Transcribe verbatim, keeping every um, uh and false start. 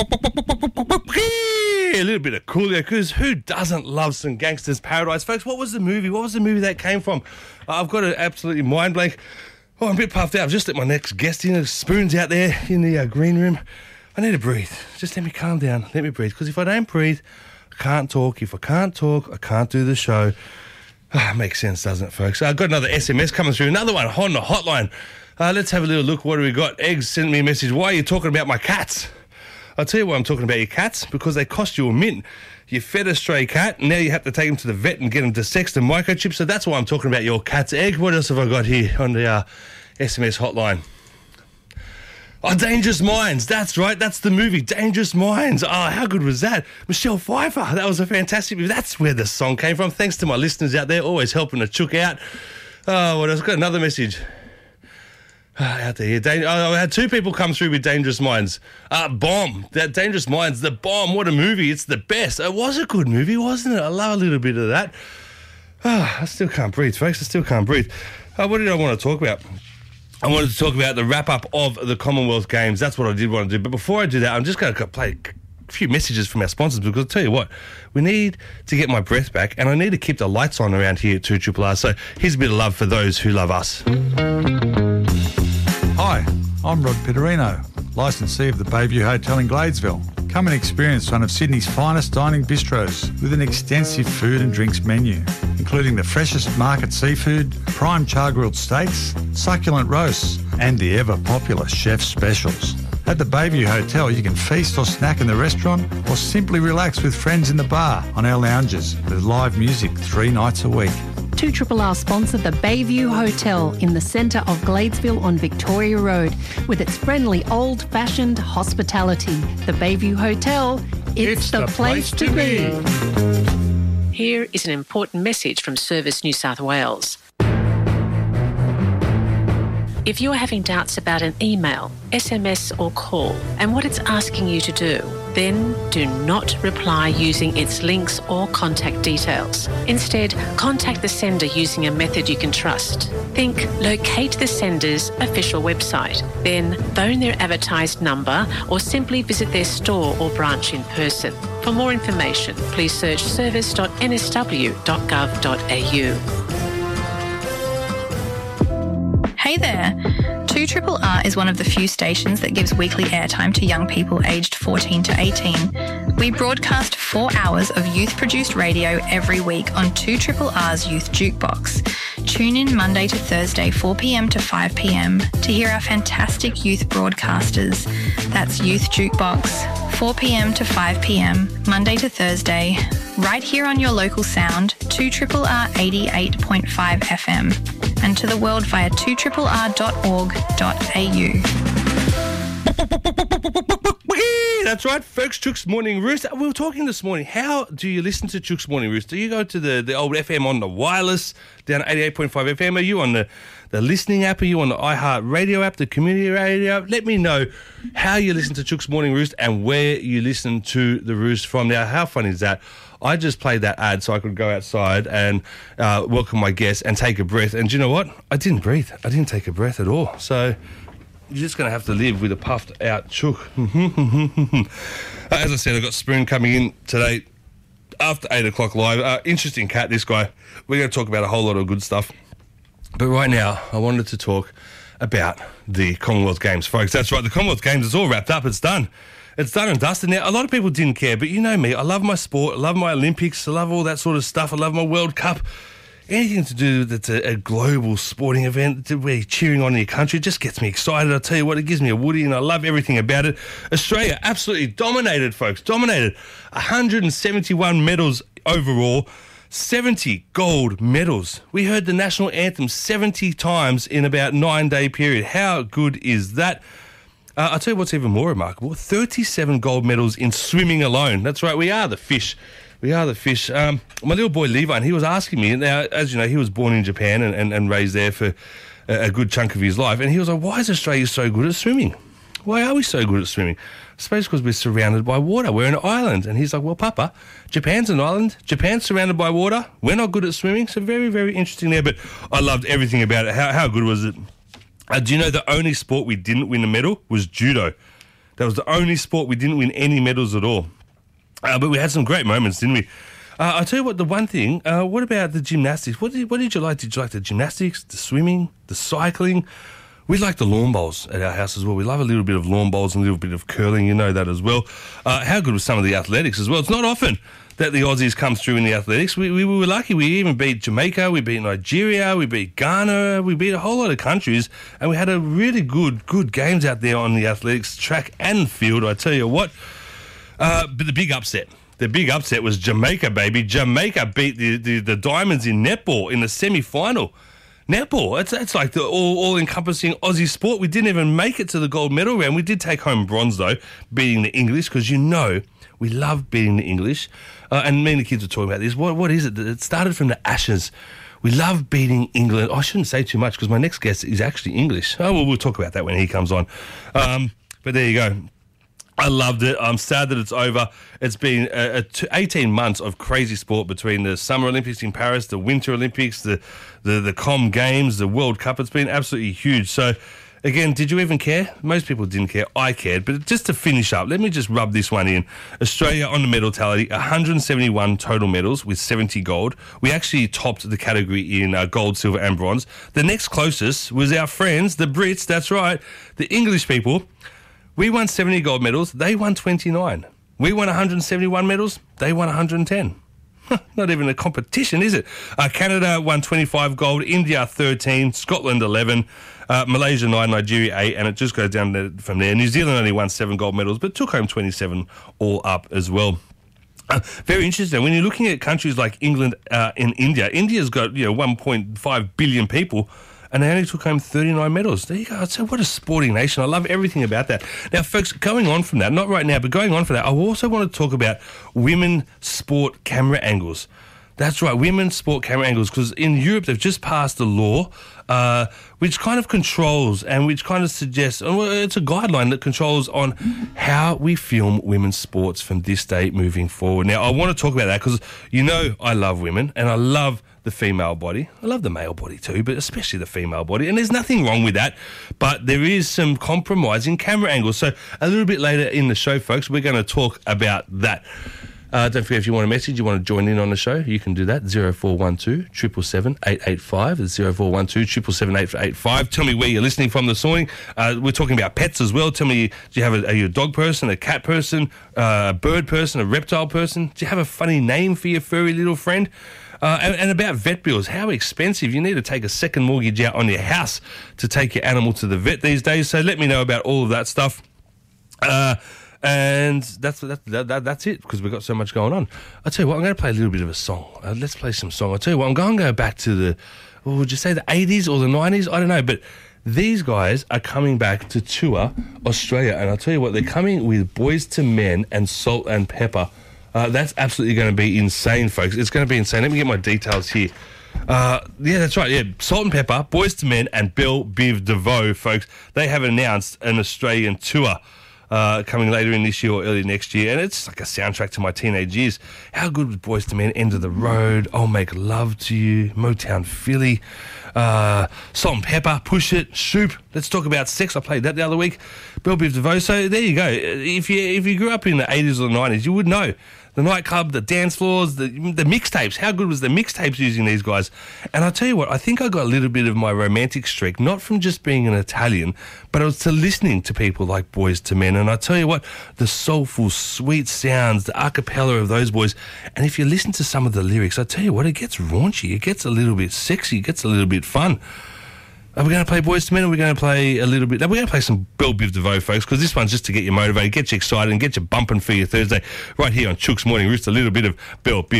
A little bit of Coolio, because who doesn't love some Gangster's Paradise? Folks, what was the movie? What was the movie that came from? Uh, I've got an absolutely mind blank. Oh, I'm a bit puffed out. I've just let my next guest in. There's spoons out there in the uh, green room. I need to breathe. Just let me calm down. Let me breathe. Because if I don't breathe, I can't talk. If I can't talk, I can't do the show. Ah, makes sense, doesn't it, folks? I've got another S M S coming through. Another one on the hotline. Uh, let's have a little look. What do we got? Eggs sent me a message. Why are you talking about my cats? I'll tell you why I'm talking about your cats, because they cost you a mint. You fed a stray cat, and now you have to take him to the vet and get him desexed and microchipped, so that's why I'm talking about your cat's egg. What else have I got here on the uh, S M S hotline? Oh, Dangerous Minds. That's right. That's the movie, Dangerous Minds. Oh, how good was that? Michelle Pfeiffer. That was a fantastic movie. That's where the song came from. Thanks to my listeners out there, always helping a chook out. Oh, what else? I've got another message. Out there, Dan- oh, I had two people come through with Dangerous Minds. Uh, Bomb, that Dangerous Minds, The Bomb, what a movie, it's the best. It was a good movie, wasn't it? I love a little bit of that. Oh, I still can't breathe, folks, I still can't breathe. Uh, what did I want to talk about? I wanted to talk about the wrap-up of the Commonwealth Games. That's what I did want to do. But before I do that, I'm just going to play a few messages from our sponsors, because I'll tell you what, we need to get my breath back, and I need to keep the lights on around here at two R R R. So here's a bit of love for those who love us. Hi, I'm Rod Pitterino, licensee of the Bayview Hotel in Gladesville. Come and experience one of Sydney's finest dining bistros with an extensive food and drinks menu, including the freshest market seafood, prime char-grilled steaks, succulent roasts, and the ever-popular chef's specials. At the Bayview Hotel, you can feast or snack in the restaurant or simply relax with friends in the bar on our lounges with live music three nights a week. two R R R sponsor the Bayview Hotel in the centre of Gladesville on Victoria Road with its friendly old-fashioned hospitality. The Bayview Hotel, it's, it's the, the place, place to be. be. Here is an important message from Service New South Wales. If you are having doubts about an email, S M S or call and what it's asking you to do, then do not reply using its links or contact details. Instead, contact the sender using a method you can trust. Think locate the sender's official website, then phone their advertised number or simply visit their store or branch in person. For more information, please search service dot n s w dot gov dot a u. Hey there! two R R R is one of the few stations that gives weekly airtime to young people aged fourteen to eighteen. We broadcast four hours of youth-produced radio every week on two R R R's Youth Jukebox. Tune in Monday to Thursday, four p m to five p m to hear our fantastic youth broadcasters. That's Youth Jukebox, four p m to five p m, Monday to Thursday, right here on your local sound, two R R R eighty-eight point five F M, and to the world via two R R R dot org dot a u. That's right, folks. Chook's Morning Roost. We were talking this morning. How do you listen to Chook's Morning Roost? Do you go to the, the old F M on the wireless down at eighty-eight point five F M? Are you on the, the listening app? Are you on the iHeart Radio app, the community radio app? Let me know how you listen to Chook's Morning Roost and where you listen to the Roost from. Now, how fun is that? I just played that ad so I could go outside and uh, welcome my guests and take a breath. And do you know what? I didn't breathe. I didn't take a breath at all. So you're just going to have to live with a puffed out chook. As I said, I've got Spoon coming in today after eight o'clock live. Uh, interesting cat, this guy. We're going to talk about a whole lot of good stuff. But right now, I wanted to talk about the Commonwealth Games, folks. That's right, the Commonwealth Games is all wrapped up. It's done. It's done and dusted. Now, a lot of people didn't care, but you know me. I love my sport. I love my Olympics. I love all that sort of stuff. I love my World Cup. Anything to do that's a, a global sporting event where you're cheering on your country just gets me excited. I'll tell you what, it gives me a woody and I love everything about it. Australia absolutely dominated, folks. Dominated. one hundred seventy-one medals overall. seventy gold medals. We heard the national anthem seventy times in about nine-day period. How good is that? Uh, I'll tell you what's even more remarkable. thirty-seven gold medals in swimming alone. That's right, we are the fish. We are the fish. Um, my little boy Levi, and he was asking me, now, as you know, he was born in Japan and, and, and raised there for a, a good chunk of his life, and he was like, why is Australia so good at swimming? Why are we so good at swimming? I suppose because we're surrounded by water. We're an island. And he's like, well, Papa, Japan's an island. Japan's surrounded by water. We're not good at swimming. So very, very interesting there. But I loved everything about it. How, how good was it? Uh, do you know the only sport we didn't win a medal was judo? That was the only sport we didn't win any medals at all. Uh, but we had some great moments, didn't we? Uh, I'll tell you what, the one thing, uh, what about the gymnastics? What did, what did you like? Did you like the gymnastics, the swimming, the cycling? We like the lawn bowls at our house as well. We love a little bit of lawn bowls and a little bit of curling, you know that as well. Uh, how good was some of the athletics as well? It's not often that the Aussies come through in the athletics. We, we, we were lucky. We even beat Jamaica, we beat Nigeria, we beat Ghana, we beat a whole lot of countries, and we had a really good, good games out there on the athletics track and field, I tell you what. Uh, but the big upset. The big upset was Jamaica, baby. Jamaica beat the, the, the Diamonds in netball in the semi-final. Netball, it's, it's like the all, all-encompassing Aussie sport. We didn't even make it to the gold medal round. We did take home bronze, though, beating the English, because you know we love beating the English. Uh, and many kids were talking about this. What What is it? It started from the Ashes. We love beating England. I shouldn't say too much, because my next guest is actually English. Oh, well, we'll talk about that when he comes on. Um, but there you go. I loved it. I'm sad that it's over. It's been a, a t- eighteen months of crazy sport between the Summer Olympics in Paris, the Winter Olympics, the, the, the Com Games, the World Cup. It's been absolutely huge. So, again, did you even care? Most people didn't care. I cared. But just to finish up, let me just rub this one in. Australia on the medal tally, one hundred seventy-one total medals with seventy gold. We actually topped the category in uh, gold, silver and bronze. The next closest was our friends, the Brits. That's right, the English people. We won seventy gold medals. They won twenty-nine. We won one hundred seventy-one medals. They won one hundred ten. Not even a competition, is it? Uh, Canada won twenty-five gold. India thirteen. Scotland eleven. Uh, Malaysia nine. Nigeria eight. And it just goes down there from there. New Zealand only won seven gold medals, but took home twenty-seven all up as well. Uh, very interesting. When you're looking at countries like England uh, and India, India's got you know one point five billion people, and they only took home thirty-nine medals. There you go. I'd say, what a sporting nation. I love everything about that. Now, folks, going on from that, not right now, but going on from that, I also want to talk about women sport camera angles. That's right, women's sport camera angles, because in Europe they've just passed a law uh, which kind of controls and which kind of suggests, well, it's a guideline that controls on how we film women's sports from this day moving forward. Now, I want to talk about that because, you know, I love women and I love the female body. I love the male body too, but especially the female body. And there's nothing wrong with that, but there is some compromising camera angles. So a little bit later in the show, folks, we're going to talk about that. Uh, don't forget, if you want a message, you want to join in on the show, you can do that. zero four one two, seven seven seven, eight eight five. It's zero four one two, seven seven seven, eight eight five. Tell me where you're listening from this morning. Uh, we're talking about pets as well. Tell me, do you have a, are you a dog person, a cat person, uh, a bird person, a reptile person? Do you have a funny name for your furry little friend? Uh, and, and about vet bills, how expensive. You need to take a second mortgage out on your house to take your animal to the vet these days. So let me know about all of that stuff. Uh, and that's that, that, that, that's it, because we've got so much going on. I'll tell you what, I'm going to play a little bit of a song. Uh, let's play some song. I'll tell you what, I'm going to go back to the, well, would you say the eighties or the nineties? I don't know, but these guys are coming back to tour Australia. And I'll tell you what, they're coming with Boys to Men and Salt and Pepper. Uh, that's absolutely going to be insane, folks. It's going to be insane. Let me get my details here. Uh, yeah, that's right. Yeah, Salt and Pepper, Boys to Men, and Belle Biv DeVoe, folks. They have announced an Australian tour uh, coming later in this year or early next year, and it's like a soundtrack to my teenage years. How good was Boys to Men? End of the Road, I'll Make Love to You, Motown Philly, uh, Salt and Pepper, Push It, Shoop. Let's talk about sex. I played that the other week. Belle Biv DeVoe. So there you go. If you if you grew up in the eighties or the nineties, you would know. The nightclub, the dance floors, the the mixtapes. How good was the mixtapes using these guys? And I'll tell you what, I think I got a little bit of my romantic streak, not from just being an Italian, but it was to listening to people like Boys to Men. And I tell you what, the soulful, sweet sounds, the a cappella of those boys. And if you listen to some of the lyrics, I tell you what, it gets raunchy. It gets a little bit sexy. It gets a little bit fun. Are we going to play Boys to Men, or are we going to play a little bit? We're going to play some Belle Biv DeVoe, folks, because this one's just to get you motivated, get you excited, and get you bumping for your Thursday right here on Chook's Morning Roost. A little bit of Belle Biv.